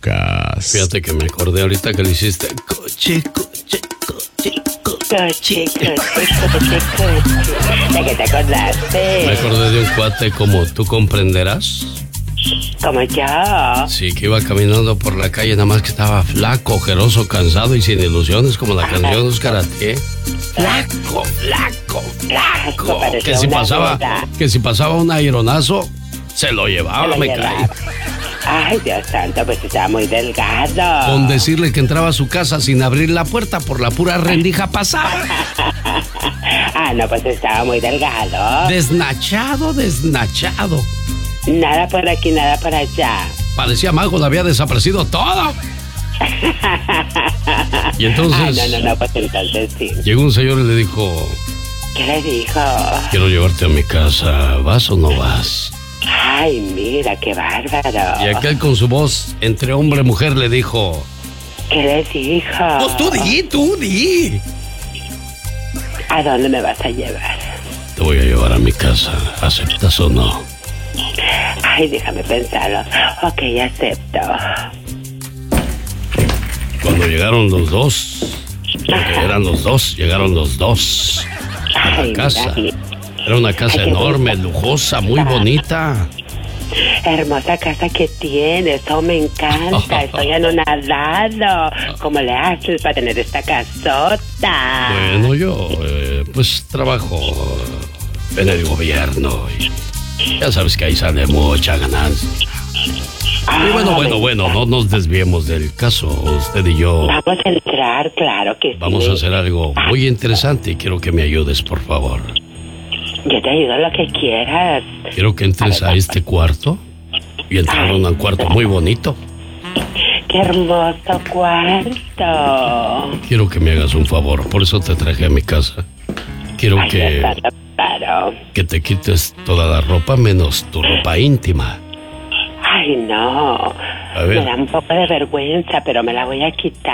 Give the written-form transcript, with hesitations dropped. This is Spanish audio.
Lucas. Fíjate que me acordé ahorita que le hiciste coche. ¿De qué te acordaste? Me acordé de un cuate como tú comprenderás. Como yo. Sí, que iba caminando por la calle, nada más que estaba flaco, ojeroso, cansado y sin ilusiones, como la canción de Oscar Atié. Flaco. Que si pasaba un aeronazo, se lo llevaba, me caí. Ay, Dios santo, pues estaba muy delgado. Con decirle que entraba a su casa sin abrir la puerta, por la pura rendija pasaba. Ah, no, pues estaba muy delgado. Desnachado. Nada por aquí, nada por allá. Parecía mago, le había desaparecido todo. Y entonces... No, pues entonces sí. Llegó un señor y le dijo... ¿Qué le dijo? Quiero llevarte a mi casa, ¿vas o no vas? Ay, mira, qué bárbaro. Y aquel con su voz entre hombre y mujer le dijo... ¿Qué le dijo? Pues tú di. ¿A dónde me vas a llevar? Te voy a llevar a mi casa, ¿aceptas o no? Ay, déjame pensarlo. Ok, acepto. Cuando llegaron los dos, llegaron los dos a la casa. Era una casa enorme, lujosa, muy bonita. Hermosa casa que tienes, oh, me encanta, estoy anonadado. ¿Cómo le haces para tener esta casota? Bueno, yo pues trabajo en el gobierno y ya sabes que ahí sale mucha ganancia. Y bueno, no nos desviemos del caso, usted y yo. Vamos a entrar, claro que sí. Vamos a hacer algo muy interesante y quiero que me ayudes, por favor. Yo te ayudo lo que quieras. Quiero que entres a este cuarto y entraron a un cuarto muy bonito. ¡Qué hermoso cuarto! Quiero que me hagas un favor, por eso te traje a mi casa. Quiero que te quites toda la ropa menos tu ropa íntima. Ay, no. A ver. Me da un poco de vergüenza, pero me la voy a quitar.